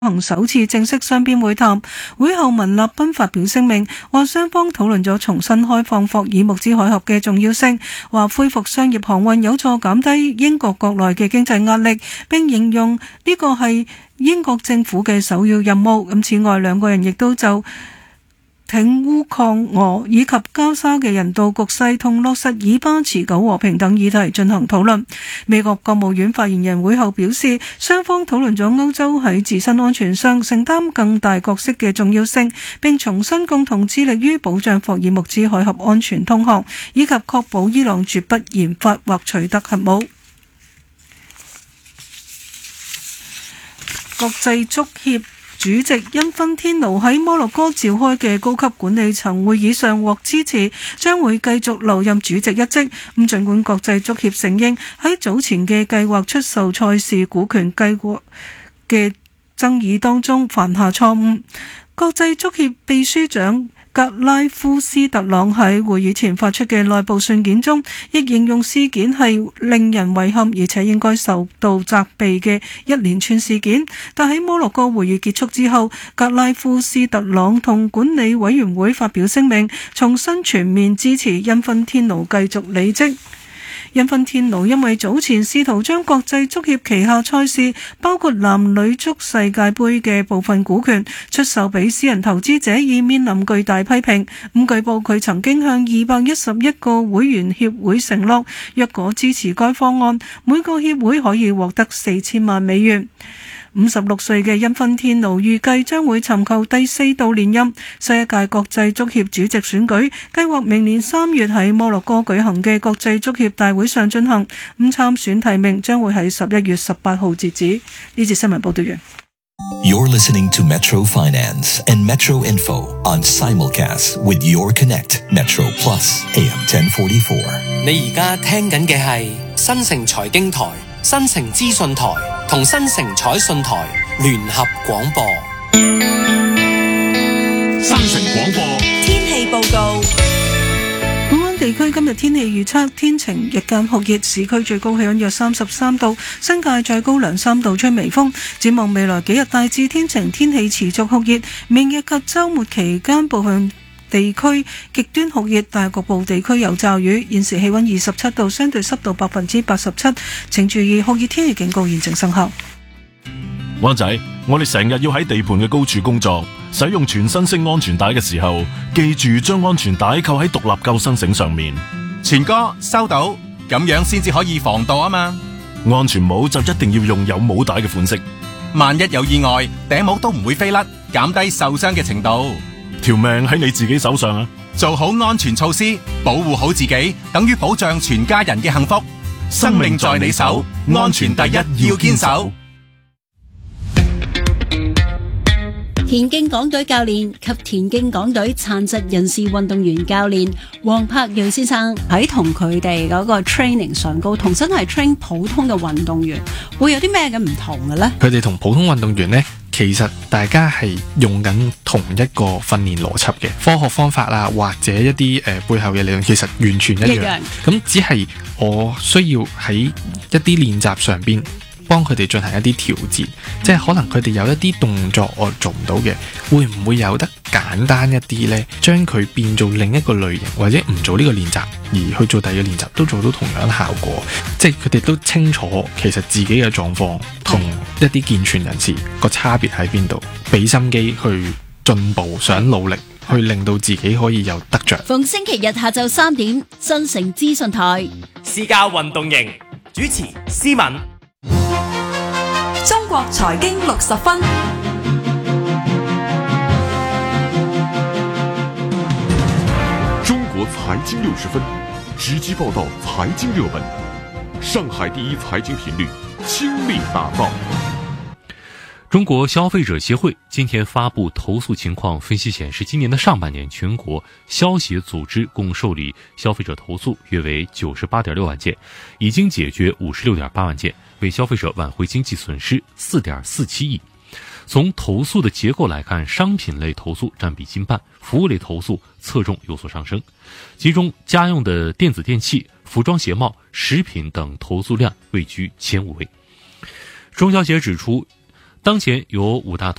行首次正式雙邊會談。會後文立賓發表聲明，話雙方討論咗重新開放霍爾木茲海峽嘅重要性，話恢復商業航運有助減低英國國內嘅經濟壓力，並形容呢個係英國政府嘅首要任務。此外，兩個人亦都就挺烏抗俄以及加沙嘅人道局勢同落實以巴持久和平等議題進行討論。美國國務院發言人會後表示，雙方討論咗歐洲喺自身安全上承擔更大角色嘅重要性，並重新共同致力於保障霍爾木茲海峽安全通航，以及確保伊朗絕不研發或取得核武。國際足協主席因芬天奴喺摩洛哥召開嘅高級管理層會議上獲支持，將會繼續留任主席一職。盡管國際足協承認喺早前嘅計劃出售賽事股權計劃嘅爭議當中犯下錯誤，國際足協秘書長格拉夫斯特朗喺會議前發出嘅內部信件中，亦形容事件係令人遺憾，而且應該受到責備嘅一連串事件。但喺摩洛哥會議結束之後，格拉夫斯特朗同管理委員會發表聲明，重新全面支持因芬天奴繼續履職。因芬天奴因為早前試圖將國際足協旗下賽事，包括男女足世界盃嘅部分股權出售俾私人投資者，而面臨巨大批評。據報佢曾經向211個會員協會承諾，若果支持該方案，每個協會可以獲得4000萬美元。56歲嘅因芬天奴預計將會尋求第4度連任。新一屆國際足協主席選舉計劃明年3月喺摩洛哥舉行嘅國際足協大會上進行，參選提名將會喺11月18號截止。呢節新聞報道完。 You're listening to Metro Finance and Metro Info on simulcast with Your Connect Metro Plus AM 1044。 你而家聽緊嘅係新城財經台、新城資訊台同新城彩訊台聯合廣播。 新城廣播天氣報告。 本港地區今日天氣預測，天晴，日間酷熱，市區最高氣溫約33度，新界再高2-3度，吹微風。展望未來幾日大致天晴，天氣持續酷熱，明日及週末期間部分地區極端酷熱，但局部地區有驟雨。現時氣溫27度，相對濕度87%，請注意酷熱天氣警告現正生效。 灣仔，我哋成日要喺地盤嘅高處工作，使用全身式安全帶嘅時候，記住將安全帶扣喺獨立救生繩上面。 全哥收到，咁樣先至可以防盜啊嘛。 安全帽就一定要用有帽帶嘅款式， 萬一有意外，頂帽都唔會飛甩，減低受傷嘅程度。 條命喺你自己手上啊！ 做好安全措施，保護好自己，等於保障全家人嘅幸福。生命在你手，安全第一，要堅守。 田徑港隊教練及田徑港隊殘疾人士運動員教練黃柏瑞先生喺同佢哋嗰個 training 上高，同真係 train 普通嘅運動員會有啲咩嘅唔同嘅呢？ 佢哋同普通運動員呢，其實大家係用緊同一個訓練邏輯嘅科學方法啊，或者一啲背後嘅理論，其實完全一樣。咁只係我需要喺一啲練習上邊幫佢哋進行一啲調節，即係可能佢哋有一啲動作我做唔到嘅，會唔會有得簡單一啲呢？將佢變做另一個類型，或者唔做呢個練習而去做第二個練習，都做到同樣效果。即係佢哋都清楚其實自己嘅狀況同一啲健全人士個差別喺邊度，俾心機去進步，想努力去令到自己可以有得着。 逢星期日下晝3點，新城資訊台私家運動營主持思敏。 中國財經60分， 中國財經60分，直擊報道財經熱門，上海第一財經頻率，傾力打造。 中國消費者協會今天發布投訴情況分析顯示，今年的上半年全國消協組織共受理消費者投訴約為 98.6 萬件，已經解決 56.8 萬件，為消費者挽回經濟損失 4.47 億。從投訴的結構來看，商品類投訴佔比近半，服務類投訴側重有所上升，其中家用的電子電器、服裝鞋帽、食品等投訴量位居前5位。中消協指出，當前有5大